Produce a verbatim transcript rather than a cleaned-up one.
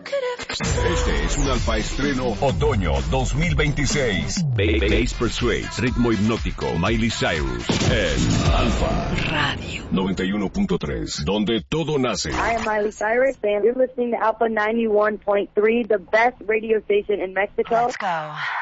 Este es un Alfa Estreno Otoño dos mil veintiséis. Bass Persuades, ritmo hipnótico, Miley Cyrus, en Alfa Radio noventa y uno punto tres, donde todo nace. I am Miley Cyrus, and you're listening to Alpha ninety-one point three, the best radio station in Mexico. Let's go.